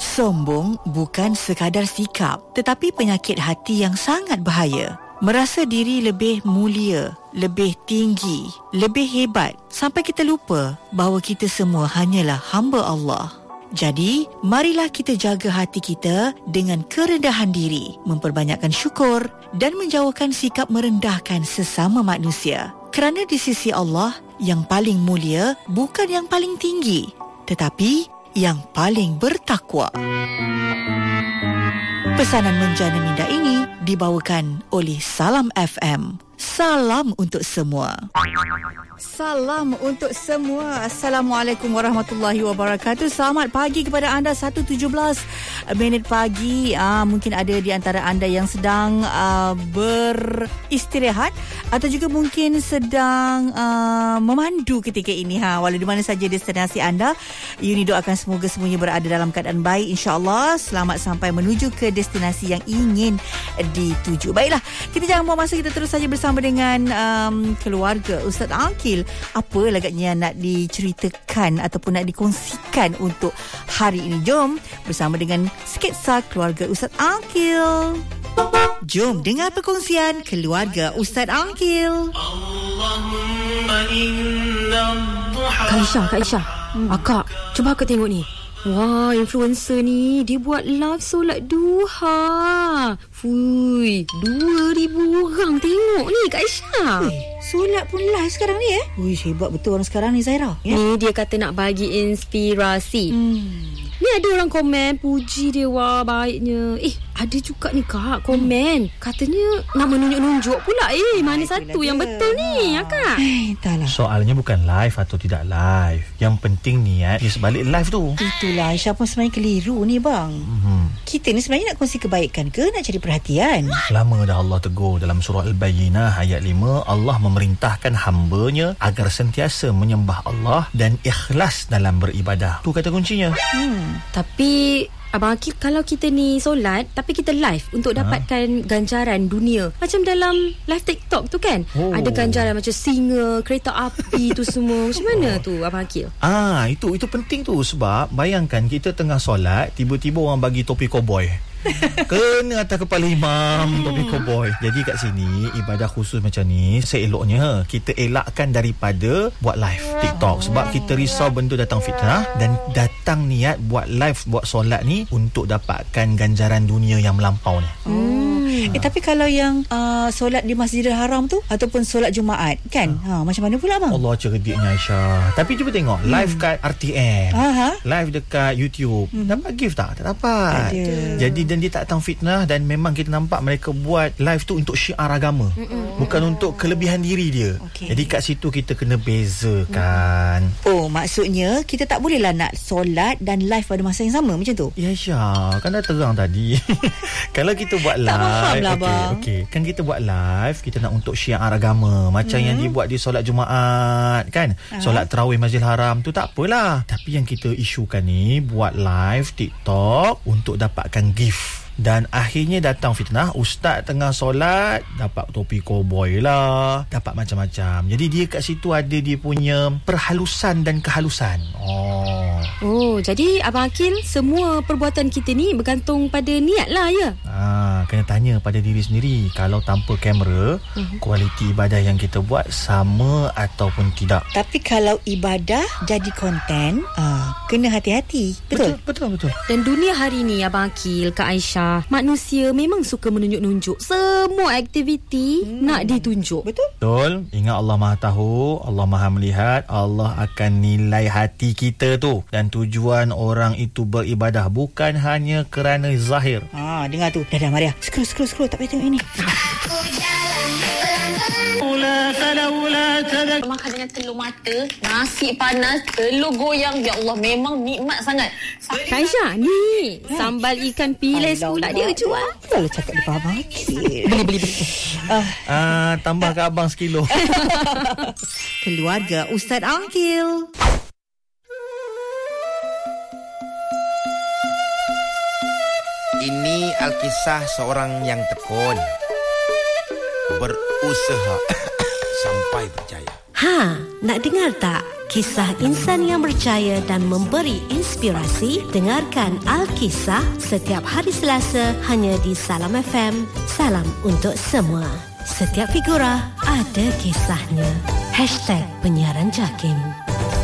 Sombong bukan sekadar sikap, tetapi penyakit hati yang sangat bahaya. Merasa diri lebih mulia, lebih tinggi, lebih hebat, sampai kita lupa bahawa kita semua hanyalah hamba Allah. Jadi, marilah kita jaga hati kita dengan kerendahan diri, memperbanyakkan syukur dan menjauhkan sikap merendahkan sesama manusia. Kerana di sisi Allah, yang paling mulia bukan yang paling tinggi, tetapi yang paling bertakwa. Pesanan menjana minda ini dibawakan oleh Salam FM. Salam untuk semua. Salam untuk semua. Assalamualaikum warahmatullahi wabarakatuh. Selamat pagi kepada anda. 1:17 minit pagi. Mungkin ada di antara anda yang sedang beristirahat atau juga mungkin sedang memandu ketika ini. Walau di mana saja destinasi anda, Yuni doakan semoga semuanya berada dalam keadaan baik, insya-Allah. Selamat sampai menuju ke destinasi yang ingin dituju. Baiklah, kita jangan buang masa, kita terus saja bersama dengan keluarga Ustaz Aqil. Apa agaknya nak diceritakan ataupun nak dikongsikan untuk hari ini? Jom bersama dengan sketsa keluarga Ustaz Aqil. Jom dengar perkongsian keluarga Ustaz Aqil. Kak Aisyah, Akak, cuba akak tengok ni. Wah, influencer ni dia buat live solat duha. Fui, 2,000 orang tengok ni Kak Aisyah. Solat pun live sekarang ni hebat betul orang sekarang ni, Zaira. Ni dia kata nak bagi inspirasi. Ni ada orang komen puji dia, wah baiknya. Ada juga ni Kak komen, katanya nak menunjuk-nunjuk pula. Mana satu yang betul ni Kak? Entahlah. Soalnya bukan live atau tidak live. Yang penting niat dia sebalik live tu. Itulah Aisyah pun sebenarnya keliru ni bang. Kita ni sebenarnya nak kongsi kebaikan ke nak cari perhatian? Lama dah Allah tegur dalam surah Al-Bayyinah ayat 5. Allah memerintahkan hamba-Nya agar sentiasa menyembah Allah dan ikhlas dalam beribadah. Tu kata kuncinya. Tapi Abang Aqil, kalau kita ni solat tapi kita live untuk dapatkan ganjaran dunia, macam dalam live TikTok tu kan, ada ganjaran macam singa, kereta api tu semua. Macam mana tu Abang Aqil? Itu penting tu. Sebab bayangkan kita tengah solat, tiba-tiba orang bagi topi koboi kena atas kepala imam, topi koboi. Jadi kat sini ibadah khusus macam ni seeloknya kita elakkan daripada buat live TikTok. Sebab kita risau benda datang fitnah, dan datang niat buat live, buat solat ni untuk dapatkan ganjaran dunia yang melampau ni. Tapi kalau yang solat di Masjidil Haram tu ataupun solat Jumaat kan, macam mana pula bang? Allah cerdiknya Aisyah. Tapi cuba tengok live kat RTM, live dekat YouTube, dapat gift tak? Tak dapat. Jadi dan dia tak datang fitnah, dan memang kita nampak mereka buat live tu untuk syiar agama, bukan untuk kelebihan diri dia. Jadi kat situ kita kena bezakan. Maksudnya kita tak bolehlah nak solat dan live pada masa yang sama macam tu? Ya Aisyah, kan dah terang tadi. Kalau kita buat live, kan kita buat live, kita nak untuk syiar agama macam yang dibuat di solat Jumaat kan, solat tarawih Masjidil Haram tu tak apalah. Tapi yang kita isukan ni buat live TikTok untuk dapatkan gift. Dan akhirnya datang fitnah, ustaz tengah solat dapat topi koboi lah, dapat macam-macam. Jadi dia kat situ ada dia punya perhalusan dan kehalusan. Jadi Abang Aqil, semua perbuatan kita ni bergantung pada niat lah ya? Kena tanya pada diri sendiri. Kalau tanpa kamera, kualiti ibadah yang kita buat sama ataupun tidak. Tapi kalau ibadah jadi konten, kena hati-hati. Betul? Betul. Dan dunia hari ni Abang Aqil, Kak Aisyah, manusia memang suka menunjuk-nunjuk. Semua aktiviti nak ditunjuk. Betul. Ingat Allah Maha tahu, Allah Maha melihat, Allah akan nilai hati kita tu. Dan tujuan orang itu beribadah bukan hanya kerana zahir. Dengar tu. Dah Maria. Scroll. Tak payah tengok ini. Makan dengan telur mata, nasi panas, telur goyang. Ya Allah, memang nikmat sangat. Kak Aisyah, ni sambal ikan pilis pula dia jual. Kalau cakap depan abang Aqil. Beli. Tambah ke abang sekilo. Keluarga Ustaz Aqil. Ini Alkisah seorang yang tekun, berusaha sampai berjaya. Nak dengar tak? Kisah insan yang berjaya dan memberi inspirasi? Dengarkan Al-Kisah setiap hari Selasa hanya di Salam FM. Salam untuk semua. Setiap figura ada kisahnya. #penyiaran JAKIM.